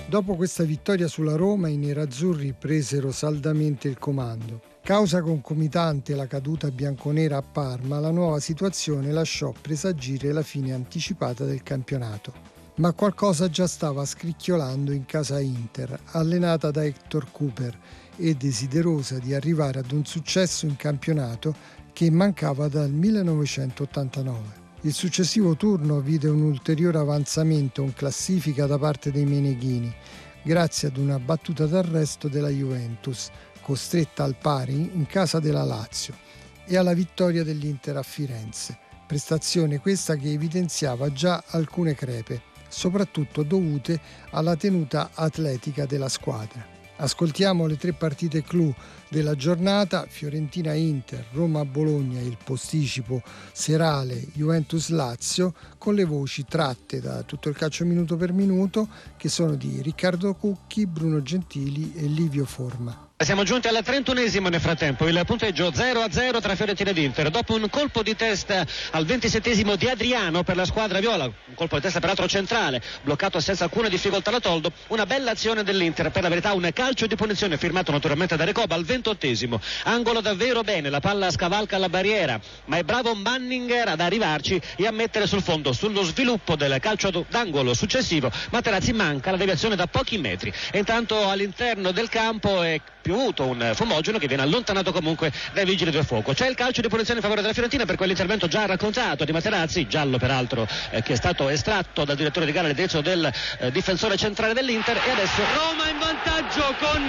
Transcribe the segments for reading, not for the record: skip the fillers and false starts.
Dopo questa vittoria sulla Roma, i nerazzurri presero saldamente il comando. Causa concomitante la caduta bianconera a Parma, la nuova situazione lasciò presagire la fine anticipata del campionato. Ma qualcosa già stava scricchiolando in casa Inter, allenata da Hector Cooper e desiderosa di arrivare ad un successo in campionato che mancava dal 1989. Il successivo turno vide un ulteriore avanzamento in classifica da parte dei meneghini, grazie ad una battuta d'arresto della Juventus, costretta al pari in casa della Lazio, e alla vittoria dell'Inter a Firenze, prestazione questa che evidenziava già alcune crepe, soprattutto dovute alla tenuta atletica della squadra. Ascoltiamo le 3 partite clou della giornata: Fiorentina-Inter, Roma-Bologna e il posticipo serale Juventus-Lazio, con le voci tratte da Tutto il Calcio minuto per minuto, che sono di Riccardo Cucchi, Bruno Gentili e Livio Forma. Siamo giunti al 31esimo nel frattempo, il punteggio 0-0 tra Fiorentina ed Inter, dopo un colpo di testa al 27esimo di Adriano per la squadra viola, un colpo di testa peraltro centrale, bloccato senza alcuna difficoltà da Toldo, una bella azione dell'Inter, per la verità un calcio di punizione firmato naturalmente da Recoba al 28esimo, angolo davvero bene, la palla scavalca la barriera, ma è bravo Manninger ad arrivarci e a mettere sul fondo. Sullo sviluppo del calcio d'angolo successivo Materazzi manca la deviazione da pochi metri, e intanto all'interno del campo è piovuto un fumogeno che viene allontanato comunque dai vigili del fuoco. C'è il calcio di punizione in favore della Fiorentina per quell'intervento già raccontato di Materazzi, giallo peraltro che è stato estratto dal direttore di gara all'indirizzo del difensore centrale dell'Inter. E adesso Roma in vantaggio con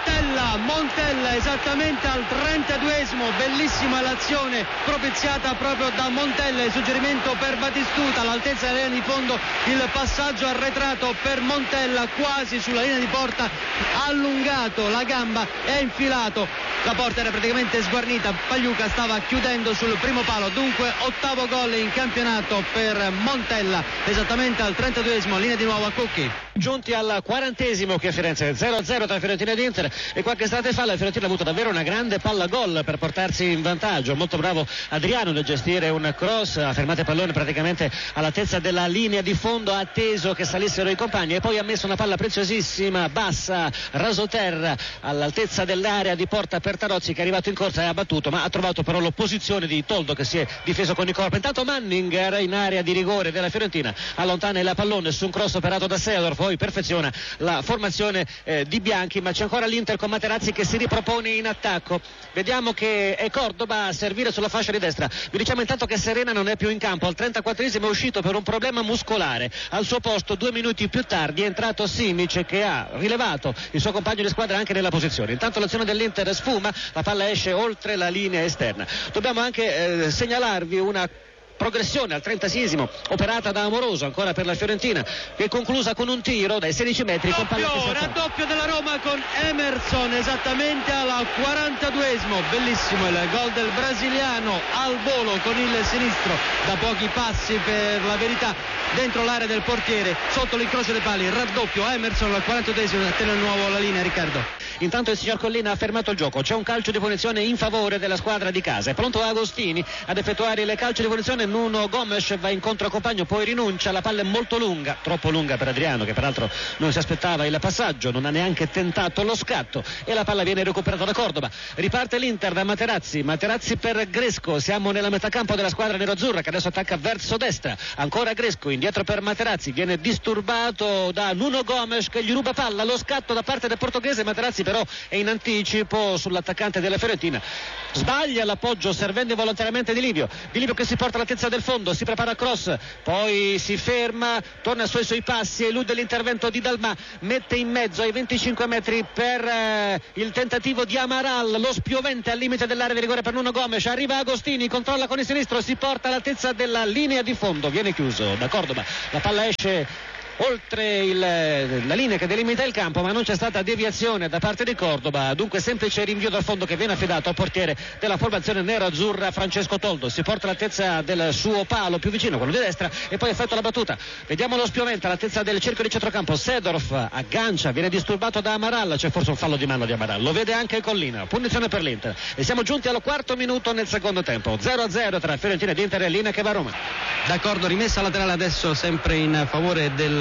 Montella esattamente al 32esimo, bellissima l'azione propiziata proprio da Montella, il suggerimento per Batistuta all'altezza della linea di fondo, il passaggio arretrato per Montella quasi sulla linea di porta, allungato la gamba e infilato, la porta era praticamente sguarnita, Pagliuca stava chiudendo sul primo palo. Dunque 8° gol in campionato per Montella, esattamente al 32esimo, linea di nuovo a Cucchi. Giunti al 40esimo qui a Firenze, 0-0 tra Fiorentina ed Inter, e qualche istante fa la Fiorentina ha avuto davvero una grande palla gol per portarsi in vantaggio. Molto bravo Adriano nel gestire un cross, ha fermato il pallone praticamente all'altezza della linea di fondo, ha atteso che salissero i compagni e poi ha messo una palla preziosissima, bassa, rasoterra, all'altezza dell'area di porta per Tarozzi, che è arrivato in corsa e ha battuto, ma ha trovato però l'opposizione di Toldo, che si è difeso con il corpo. Intanto Manninger in area di rigore della Fiorentina allontana il pallone su un cross operato da Seedorf, poi perfeziona la formazione di Bianchi, ma c'è ancora l'Inter con Materazzi che si ripropone in attacco. Vediamo che è Cordoba a servire sulla fascia di destra. Vi diciamo intanto che Serena non è più in campo, al 34esimo è uscito per un problema muscolare. Al suo posto 2 minuti più tardi è entrato Simic, che ha rilevato il suo compagno di squadra anche nella posizione. Intanto l'azione dell'Inter sfuma, la palla esce oltre la linea esterna. Dobbiamo anche segnalarvi una progressione al 36esimo operata da Amoroso ancora per la Fiorentina, che è conclusa con un tiro dai 16 metri con palla raddoppio della Roma con Emerson esattamente al 42esimo, bellissimo il gol del brasiliano al volo con il sinistro da pochi passi, per la verità dentro l'area del portiere, sotto l'incrocio dei pali, raddoppio Emerson al 42esimo, tiene di nuovo la linea Riccardo. Intanto il signor Collina ha fermato il gioco, c'è un calcio di punizione in favore della squadra di casa, è pronto Agostini ad effettuare il calcio di punizione. Nuno Gomes va incontro al compagno, poi rinuncia, la palla è molto lunga, troppo lunga per Adriano, che peraltro non si aspettava il passaggio, non ha neanche tentato lo scatto, e la palla viene recuperata da Cordoba. Riparte l'Inter da Materazzi per Gresco, siamo nella metà campo della squadra nerazzurra, che adesso attacca verso destra, ancora Gresco, indietro per Materazzi, viene disturbato da Nuno Gomes che gli ruba palla, lo scatto da parte del portoghese. Materazzi però è in anticipo sull'attaccante della Fiorentina, sbaglia l'appoggio servendo involontariamente di Livio che si porta all'altezza del fondo, si prepara a cross, poi si ferma, torna sui suoi passi, elude l'intervento di Dalmà, mette in mezzo ai 25 metri per il tentativo di Amaral, lo spiovente al limite dell'area di rigore per Nuno Gomes, arriva Agostini, controlla con il sinistro, si porta all'altezza della linea di fondo, viene chiuso da Cordoba, la palla esce oltre la linea che delimita il campo, ma non c'è stata deviazione da parte di Cordoba, dunque semplice rinvio dal fondo che viene affidato al portiere della formazione nero-azzurra Francesco Toldo. Si porta all'altezza del suo palo più vicino, quello di destra, e poi effettua la battuta. Vediamo lo spiovente all'altezza del cerchio di centrocampo, Seedorf aggancia, viene disturbato da Amaral, c'è forse un fallo di mano di Amaral, lo vede anche Collina, punizione per l'Inter, e siamo giunti al 4° minuto nel secondo tempo, 0-0 tra Fiorentina ed Inter, e Lineker e Roma. D'accordo, rimessa laterale adesso sempre in favore del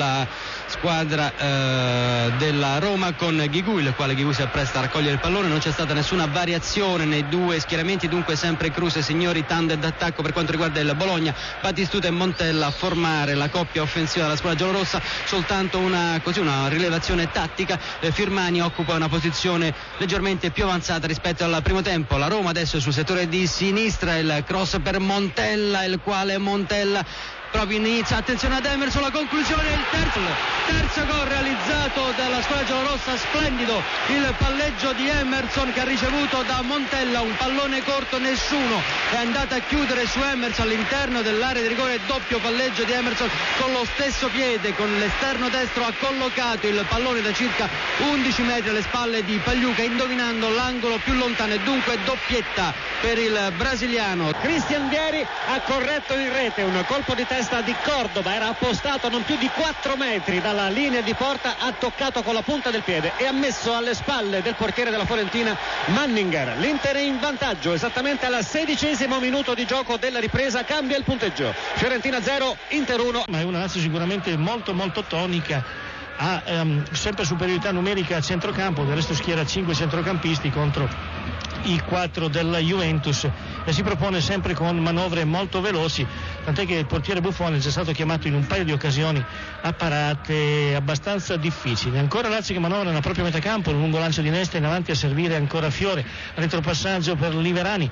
la squadra della Roma con Gigui, il quale Gigui si appresta a raccogliere il pallone. Non c'è stata nessuna variazione nei due schieramenti, dunque sempre Kruse, Signori, tandem d'attacco per quanto riguarda il Bologna, Batistuta e Montella a formare la coppia offensiva della squadra giallorossa. Soltanto una rilevazione tattica, Firmani occupa una posizione leggermente più avanzata rispetto al primo tempo. La Roma adesso è sul settore di sinistra, il cross per Montella, il quale Montella proprio inizia, attenzione ad Emerson, la conclusione, il terzo gol realizzato dalla squadra giallorossa, splendido il palleggio di Emerson che ha ricevuto da Montella, un pallone corto, nessuno è andato a chiudere su Emerson all'interno dell'area di rigore, doppio palleggio di Emerson con lo stesso piede, con l'esterno destro ha collocato il pallone da circa 11 metri alle spalle di Pagliuca, indovinando l'angolo più lontano, e dunque doppietta per il brasiliano. Christian Vieri ha corretto in rete un colpo di testa di Cordoba, era appostato a non più di 4 metri dalla linea di porta, ha toccato con la punta del piede e ha messo alle spalle del portiere della Fiorentina Manninger. L'Inter è in vantaggio esattamente al 16° minuto di gioco della ripresa, cambia il punteggio, Fiorentina 0, Inter 1. Ma è una Lazio sicuramente molto molto tonica, ha sempre superiorità numerica a centrocampo, del resto schiera 5 centrocampisti contro i 4 della Juventus e si propone sempre con manovre molto veloci, tant'è che il portiere Buffon è già stato chiamato in un paio di occasioni a parate abbastanza difficili. Ancora Lazio che manovra nella propria metà campo, un lungo lancio di Nesta in avanti a servire ancora Fiore, retropassaggio per Liverani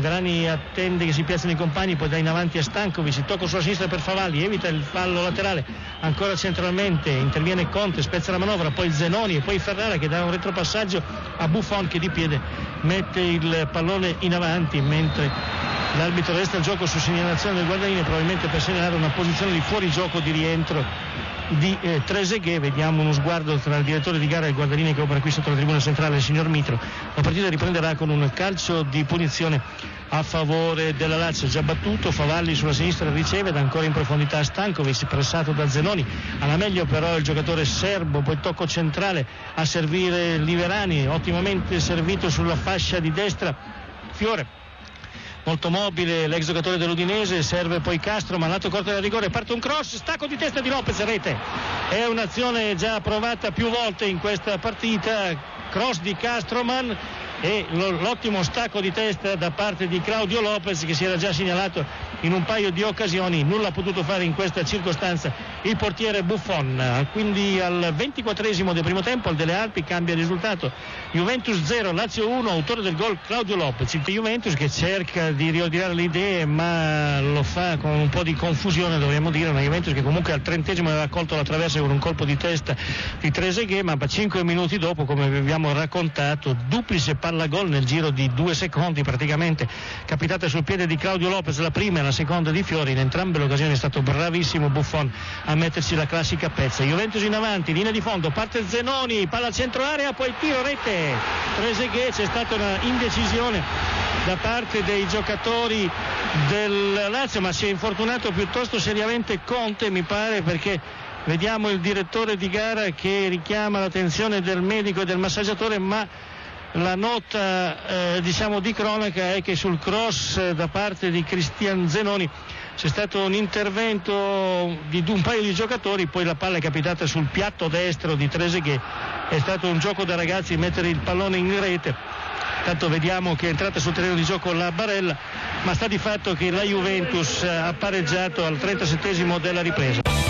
attende che si piazzino i compagni, poi dà in avanti a Stankovic, il tocco sulla sinistra per Favalli, evita il fallo laterale, ancora centralmente interviene Conte, spezza la manovra, poi Zenoni e poi Ferrara che dà un retropassaggio a Buffon che di piede mette il pallone in avanti, mentre l'arbitro resta il gioco su segnalazione del Guardarini, probabilmente per segnalare una posizione di fuorigioco di rientro di Trezeguet. Vediamo uno sguardo tra il direttore di gara e il Guardarini che opera qui sotto la tribuna centrale, il signor Mitro. La partita riprenderà con un calcio di punizione a favore della Lazio, già battuto, Favalli sulla sinistra riceve, ed ancora in profondità Stankovic, pressato da Zenoni, alla meglio però il giocatore serbo, poi tocco centrale a servire Liverani, ottimamente servito sulla fascia di destra Fiore, molto mobile l'ex giocatore dell'Udinese, serve poi Castro, ma lato corto del rigore, parte un cross, stacco di testa di Lopez, rete. È un'azione già provata più volte in questa partita, cross di Castroman e l'ottimo stacco di testa da parte di Claudio Lopez che si era già segnalato in un paio di occasioni, nulla ha potuto fare in questa circostanza il portiere Buffon. Quindi al 24esimo del primo tempo al Delle Alpi cambia il risultato, Juventus 0 Lazio 1, autore del gol Claudio Lopez. Il Juventus che cerca di riordinare le idee ma lo fa con un po' di confusione, dovremmo dire, una Juventus che comunque al 30esimo aveva colto la traversa con un colpo di testa di Trezeguet, ma 5 minuti dopo, come vi abbiamo raccontato, duplice palla gol nel giro di 2 secondi praticamente, capitata sul piede di Claudio Lopez, la prima e la seconda di Fiori. In entrambe le occasioni è stato bravissimo Buffon a metterci la classica pezza. Juventus in avanti, linea di fondo, parte Zenoni, palla centro area, poi tiro rete Trezeguet. C'è stata una indecisione da parte dei giocatori del Lazio, ma si è infortunato piuttosto seriamente Conte, mi pare, perché vediamo il direttore di gara che richiama l'attenzione del medico e del massaggiatore, ma la nota di cronaca è che sul cross da parte di Cristian Zenoni c'è stato un intervento di un paio di giocatori, poi la palla è capitata sul piatto destro di Trezeguet. È stato un gioco da ragazzi, mettere il pallone in rete. Tanto vediamo che è entrata sul terreno di gioco la Barella, ma sta di fatto che la Juventus ha pareggiato al 37esimo della ripresa.